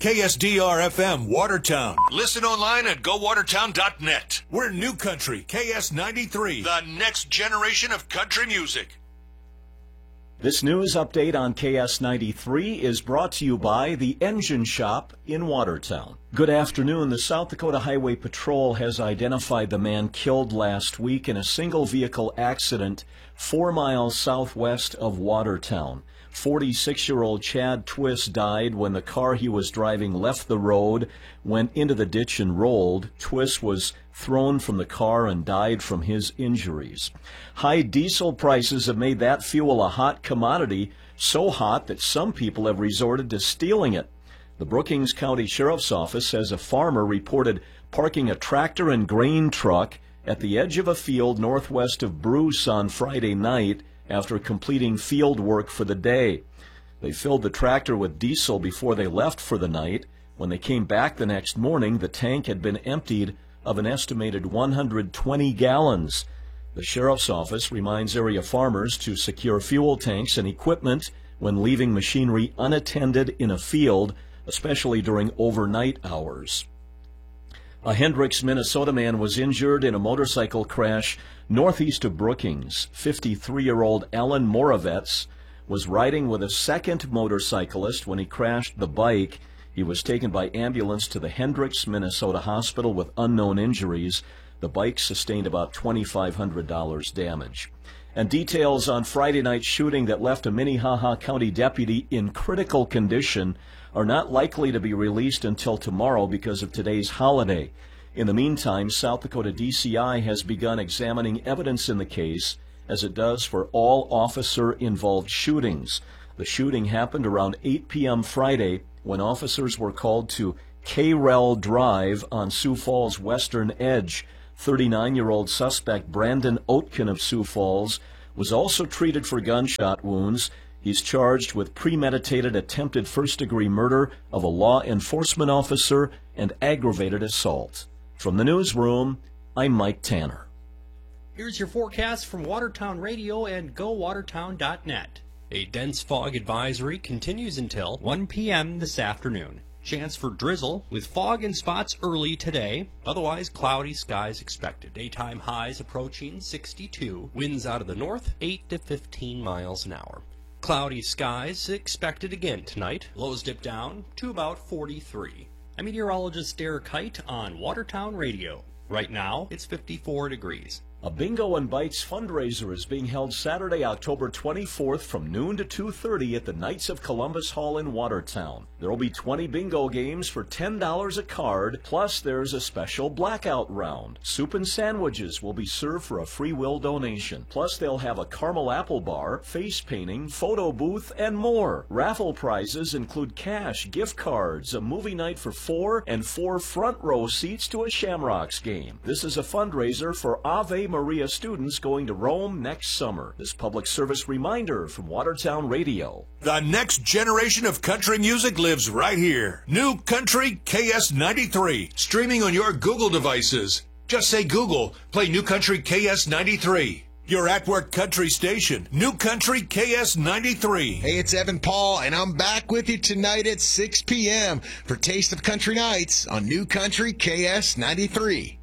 KSDR-FM Watertown. Listen online at gowatertown.net. We're New Country KS93, the next generation of country music. This news update on KS93 is brought to you by the Engine Shop in Watertown. Good afternoon. The South Dakota Highway Patrol has identified the man killed last week in a single-vehicle accident 4 miles southwest of Watertown. 46-year-old Chad Twist died when the car he was driving left the road, went into the ditch and rolled. Twist was thrown from the car and died from his injuries. High diesel prices have made that fuel a hot commodity, so hot that some people have resorted to stealing it. The Brookings County Sheriff's Office says a farmer reported parking a tractor and grain truck at the edge of a field northwest of Bruce on Friday night after completing field work for the day. They filled the tractor with diesel before they left for the night. When they came back the next morning, the tank had been emptied of an estimated 120 gallons. The Sheriff's Office reminds area farmers to secure fuel tanks and equipment when leaving machinery unattended in a field, especially during overnight hours. A Hendricks, Minnesota man was injured in a motorcycle crash northeast of Brookings. 53-year-old Alan Moravets was riding with a second motorcyclist when he crashed the bike. He was taken by ambulance to the Hendricks, Minnesota hospital with unknown injuries. The bike sustained about $2,500 damage. And details on Friday night's shooting that left a Minnehaha County deputy in critical condition are not likely to be released until tomorrow because of today's holiday. In the meantime, South Dakota DCI has begun examining evidence in the case, as it does for all officer-involved shootings. The shooting happened around 8 p.m. Friday when officers were called to K-Rel Drive on Sioux Falls' western edge. 39-year-old suspect Brandon Oatkin of Sioux Falls was also treated for gunshot wounds. He's charged with premeditated attempted first-degree murder of a law enforcement officer and aggravated assault. From the newsroom, I'm Mike Tanner. Here's your forecast from Watertown Radio and GoWatertown.net. A dense fog advisory continues until 1 p.m. this afternoon. Chance for drizzle with fog in spots early today. Otherwise, cloudy skies expected. Daytime highs approaching 62. Winds out of the north, 8 to 15 miles an hour. Cloudy skies expected again tonight. Lows dip down to about 43. I'm meteorologist Derek Height on Watertown Radio. Right now, it's 54 degrees. A Bingo and Bites fundraiser is being held Saturday, October 24th from noon to 2:30 at the Knights of Columbus Hall in Watertown. There will be 20 bingo games for $10 a card, plus there's a special blackout round. Soup and sandwiches will be served for a free will donation. Plus they'll have a caramel apple bar, face painting, photo booth, and more. Raffle prizes include cash, gift cards, a movie night for 4, and 4 front row seats to a Shamrocks game. This is a fundraiser for Ave Maria students going to Rome next summer. This public service reminder from Watertown Radio. The next generation of country music lives right here. New Country KS93, streaming on your Google devices. Just say Google, play New Country KS93. Your at-work country station, New Country KS93. Hey, it's Evan Paul, and I'm back with you tonight at 6 p.m. for Taste of Country Nights on New Country KS93.